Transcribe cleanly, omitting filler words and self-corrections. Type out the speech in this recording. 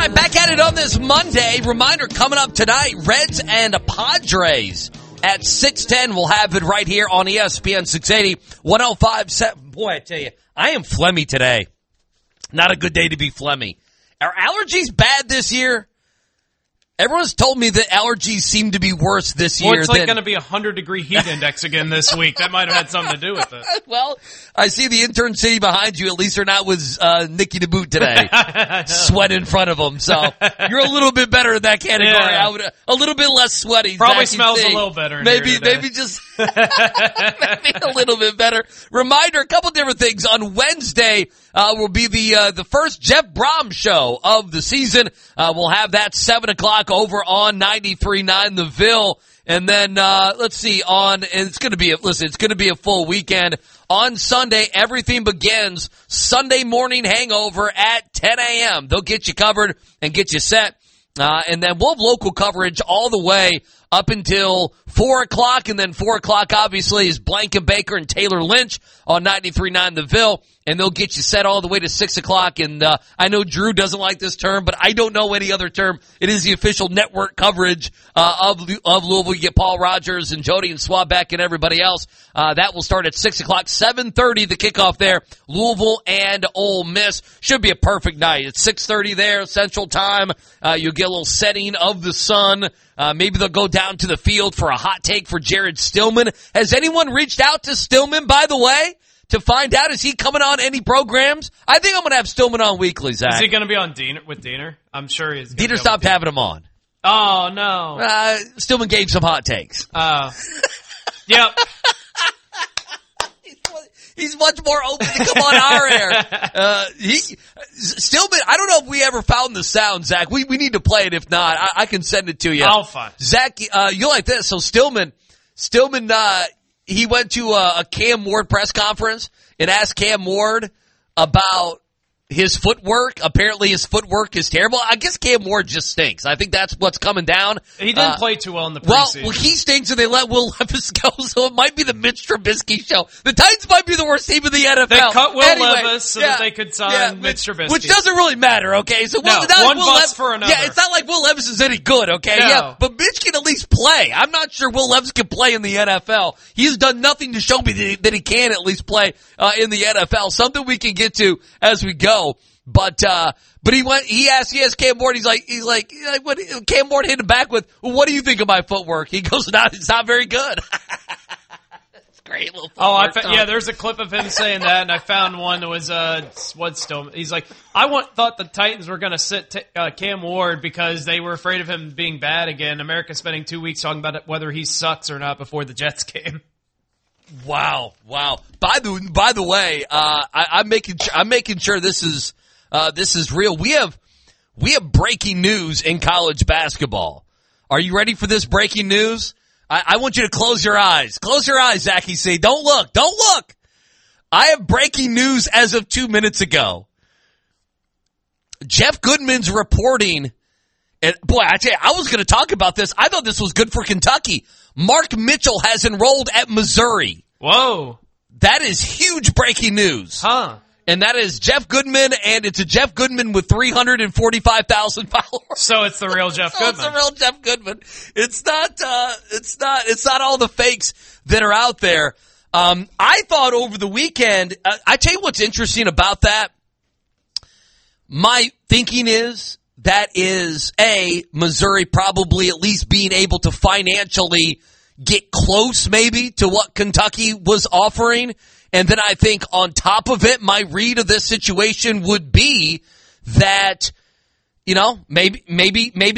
right, back at it on this Monday. Reminder coming up tonight, Reds and Padres at 6:10. We'll have it right here on ESPN 680, 105.7. Boy, I tell you, I am phlegmy today. Not a good day to be phlegmy. Are allergies bad this year? Everyone's told me that allergies seem to be worse this year. Well, it's like going to be 100-degree heat index again this week. That might have had something to do with it. Well, I see the intern sitting behind you. At least they're not with Nicky the Boot today. Sweat in front of them. So you're a little bit better in that category. Yeah. I would a little bit less sweaty. Probably smells a little better. Maybe just maybe a little bit better. Reminder: a couple different things. On Wednesday will be the first Jeff Brom show of the season. We'll have that 7:00 over on 93.9 The Ville. And then, let's see, and it's going to be a full weekend. On Sunday, everything begins Sunday morning hangover at 10 a.m. They'll get you covered and get you set. And then we'll have local coverage all the way up until 4 o'clock. And then 4 o'clock, obviously, is Blanken Baker and Taylor Lynch on 93.9 The Ville. And they'll get you set all the way to 6 o'clock. And I know Drew doesn't like this term, but I don't know any other term. It is the official network coverage of Louisville. You get Paul Rogers and Jody and Swabbeck and everybody else. That will start at 6 o'clock, 7:30 the kickoff there. Louisville and Ole Miss. Should be a perfect night. It's 6:30 there, Central Time. You'll get a little setting of the sun. Maybe they'll go down to the field for a hot take for Jared Stillman. Has anyone reached out to Stillman, by the way, to find out, is he coming on any programs? I think I'm going to have Stillman on weekly, Zach. Is he going to be on with Diener? I'm sure he's going to Diener stopped having him on. Oh, no. Stillman gave some hot takes. Yep. He's much more open to come on our air. Stillman, I don't know if we ever found the sound, Zach. We need to play it. If not, I can send it to you. I'll find it. Zach, you like this. So Stillman, he went to a Cam Ward press conference and asked Cam Ward about his footwork. Apparently his footwork is terrible. I guess Cam Ward just stinks. I think that's what's coming down. He didn't play too well in the preseason. Well, he stinks and they let Will Levis go, so it might be the Mitch Trubisky show. The Titans might be the worst team in the NFL. They cut Will Levis so that they could sign Mitch Trubisky. Which doesn't really matter, okay? So one bust for another. Yeah, it's not like Will Levis is any good, okay? No. Yeah, but Mitch can at least play. I'm not sure Will Levis can play in the NFL. He's done nothing to show me that he can at least play in the NFL. Something we can get to as we go. But he asked Cam Ward, he's like, what, Cam Ward hit him back with, well, what do you think of my footwork? He goes, it's not very good. It's great little footwork. There's a clip of him saying that, and I found one that was, Stillman. He's like, thought the Titans were gonna sit, Cam Ward because they were afraid of him being bad again. America's spending 2 weeks talking about whether he sucks or not before the Jets game. Wow. By the way, I'm making sure this is real. We have breaking news in college basketball. Are you ready for this breaking news? I want you to close your eyes. Close your eyes, Zachy C. Don't look. I have breaking news as of 2 minutes ago. Jeff Goodman's reporting, and boy, I tell you, I was going to talk about this. I thought this was good for Kentucky. Mark Mitchell has enrolled at Missouri. Whoa. That is huge breaking news. Huh. And that is Jeff Goodman, and it's a Jeff Goodman with 345,000 followers. So it's the real Jeff Goodman. It's the real Jeff Goodman. It's not all the fakes that are out there. I thought over the weekend, I tell you what's interesting about that. My thinking is Missouri probably at least being able to financially get close maybe to what Kentucky was offering. And then I think on top of it, my read of this situation would be that, maybe